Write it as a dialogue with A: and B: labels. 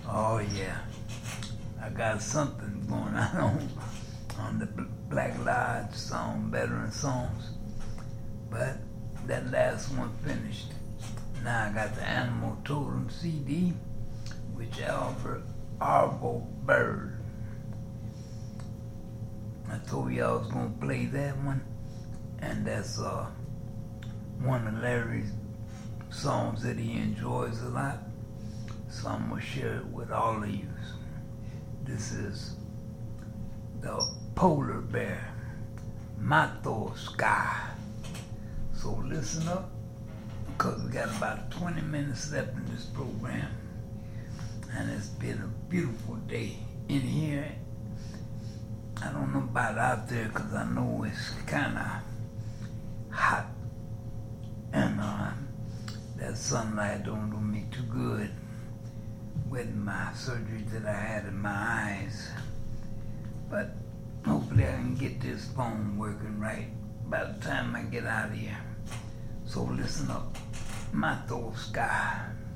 A: Oh yeah, I got something going on the Black Lodge song, Veteran Songs, but that last one finished. Now I got the Animal Totem CD, which Albert Arvo Bird. I told you I was gonna play that one, and that's one of Larry's songs that he enjoys a lot. So I'm gonna share it with all of you. This is the Polar Bear, Mato Sky. So listen up, because we got about 20 minutes left in this program, and it's been a beautiful day in here. I don't know about out there, because I know it's kind of hot, and that sunlight don't do me too good with my surgery that I had in my eyes. But hopefully I can get this phone working right by the time I get out of here. So listen up, Mato Sky.